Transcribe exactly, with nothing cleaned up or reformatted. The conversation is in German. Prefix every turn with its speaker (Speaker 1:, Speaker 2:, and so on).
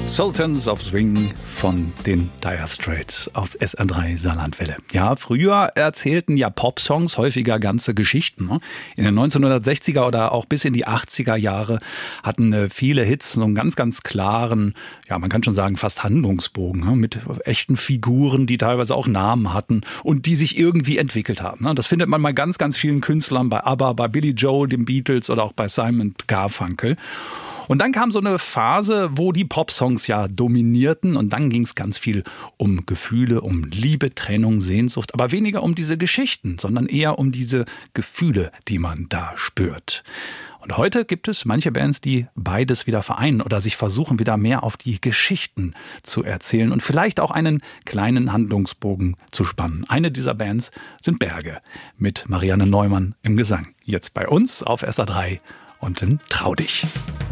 Speaker 1: Sultans of Swing von den Dire Straits auf S R drei Saarlandwelle. Ja, früher erzählten ja Popsongs häufiger ganze Geschichten. Ne? In den neunzehnhundertsechziger oder auch bis in die achtziger Jahre hatten äh, viele Hits so einen ganz, ganz klaren, ja, man kann schon sagen, fast Handlungsbogen, ne? Mit echten Figuren, die teilweise auch Namen hatten und die sich irgendwie entwickelt haben. Ne? Das findet man bei ganz, ganz vielen Künstlern, bei ABBA, bei Billy Joel, den Beatles oder auch bei Simon Garfunkel. Und dann kam so eine Phase, wo die Popsongs ja dominierten und dann ging es ganz viel um Gefühle, um Liebe, Trennung, Sehnsucht, aber weniger um diese Geschichten, sondern eher um diese Gefühle, die man da spürt. Und heute gibt es manche Bands, die beides wieder vereinen oder sich versuchen, wieder mehr auf die Geschichten zu erzählen und vielleicht auch einen kleinen Handlungsbogen zu spannen. Eine dieser Bands sind Berge mit Marianne Neumann im Gesang. Jetzt bei uns auf S R drei und in Trau dich.